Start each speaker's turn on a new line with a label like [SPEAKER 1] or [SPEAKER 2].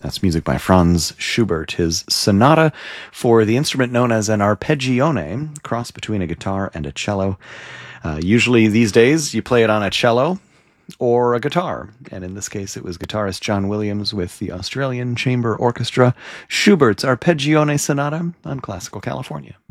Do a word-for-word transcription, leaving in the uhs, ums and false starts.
[SPEAKER 1] That's music by Franz Schubert, his sonata for the instrument known as an arpeggione, cross between a guitar and a cello. Uh, usually these days you play it on a cello or a guitar, and in this case it was guitarist John Williams with the Australian Chamber Orchestra, Schubert's Arpeggione Sonata on Classical California.